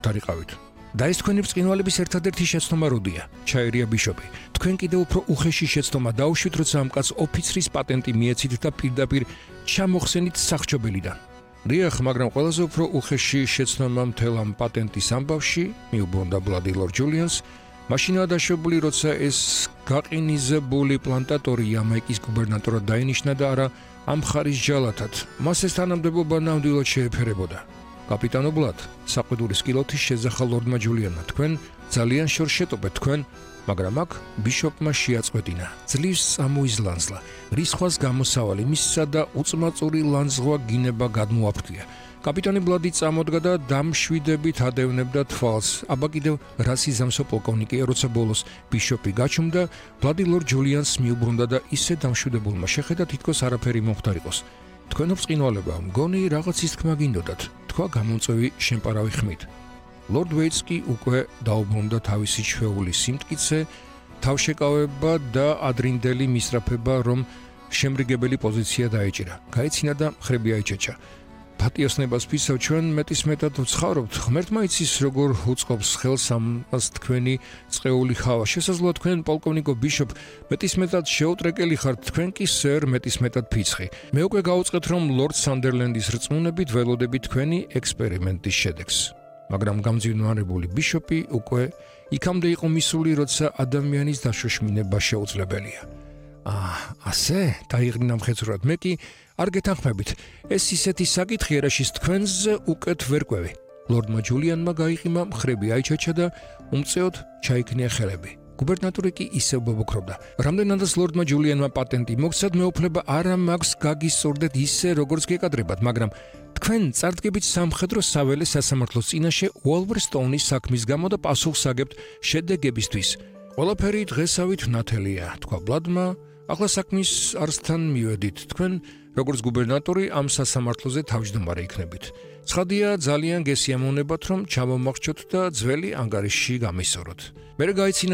დარიყავით. და ეს თქვენი ბრწყინვალების ერთადერთი შეცდომა როდია? ჩაერია ბიშოპი. თქვენ კიდევ უფრო უხეში შეცდომა დაუშვით, როცა ამ კაცს ოფიცრის პატენტი მიეცით და პირდაპირ ჩამოხსენით სახჭობელიდან. დიახ, მაგრამ ყველაზე უფრო უხეში შეცდომა მთელ ამ პატენტის ამბავში მიუბრუნდა ბლადი ლორდ ჯულიანს, მაშინაა დაშვებული, როცა ეს გაყინიზებული პლანტატორი იამაიკის გუბერნატორად დაინიშნა და არა ამ მხარის ჯალათად. მას ეს თანამდებობა ნამდვილად შეეფერებოდა. კაპიტანო ბლად, საყვედურის კილოთის შეზახა ლორდმა ჯულიანმა თქვენ ძალიან შორს შეტობეთ თქვენ, მაგრამ აქ ბიშოპმა შეაწყვეტინა. ძლივს წამოიზლანძლა. რისხვას გამოსავალი მისსა და უწმაწური ლანძღვა გინება გადმოაფრთია. კაპიტანი ბლადი წამოდგა და დამშვიდებით ადევნებდა თვალს. აბა კიდევ რა სიზამსო პოლკოვნიკია, როცა ბოლოს ბიშოპი გაჩუმდა, ბლადი ლორდ ჯულიანს მიუბრუნდა და ისე დამშვიდებულმა შეხედა, თითქოს არაფერი მომხდარიყოს. თქვენო ბრწყინვალება, მგონი რაღაცის თქმა გინდოდათ, თქვა გამომწვევი შემპარავი ხმით. ლორდ ვეიტს კი უკვე დაუბრუნდა თავისი ჩვეული სიმტკიცე, თავშეკავება და ადრინდელი მისწრაფება, რომ შემრიგებელი პოზიცია დაეჭირა. გაეცინა და მხრები აიჩეჩა. პატიოსნებას ვისავ ჩვენ მეტისმეტად ვცხოვრობთ, ღმერთმა იცის როგორ უწყობს ხელს ამას თქვენი წეული ხავა. შესაძლოა თქვენ პოლკოვნიკო ბიშოპ მეტისმეტად შეუტრეკელი ხართ, თქვენ კი სერ მეტისმეტად ფიცხი. მე უკვე გავუწყეთ, რომ ლორდ სანდერლენდის რწმუნებით ველოდებით თქვენი ექსპერიმენტის შედეგს. მაგრამ გამძვირვალებული ბიშოპი უკვე იქამდე იყო მისული, როცა ადამიანის დაშოშმინება შეუძლებელია. ასე დაიღრინა მხეცურად. მე კი არ გეთანხმებით, ეს ისეთი საკითხია, რაშიც თქვენს უკეთ ვერ ყვევი. ლორდმა ჯულიანმა გაიყიმა, მხრები აიჩაჩა და უმწეოდ ჩაიქნია ხელები. გუბერნატორი კი ისევ ბობოქრობდა. რამდენადაც ლორდმა ჯულიანმა პატენტი მოგცათ, მეუფლება არა მაქვს გაგისწორდეთ ისე, როგორც გეკადრებათ, მაგრამ თქვენ წარდგებით სამხედრო საველე სასამართლოს წინაშე უოლვერსტოუნის საქმის გამო და პასუხს აგებთ შედეგებისთვის. ყველაფერი დღესავით ნათელია, თქვა ბლადმა. ახლა საქმის არსთან მივედით. თქვენ როგორც გუბერნატორი ამ სასამართლოზე თავმჯდომარე იქნებით. ცხადია, ძალიან გესიამოვნებათ, რომ ჩამომახჩოთ და ძველი ანგარიშში გამისოროთ. მერე გაიცინა